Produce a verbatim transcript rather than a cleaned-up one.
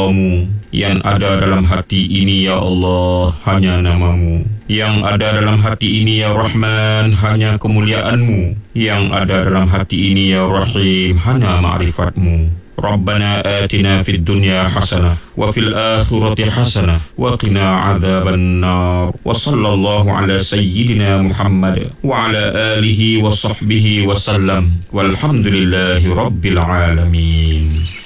Allah-Mu. Yang ada dalam hati ini ya Allah hanya nama-Mu. Yang ada dalam hati ini ya Rahman hanya kemuliaan-Mu. Yang ada dalam hati ini ya Rahim hanya ma'rifat-Mu. Rabbana atina fid dunya hasanah wa fil akhirati hasanah wa qina adzaban nar. Wa sallallahu ala sayyidina Muhammad wa ala alihi wa sahbihi wa sallam. Walhamdulillahi rabbil alamin.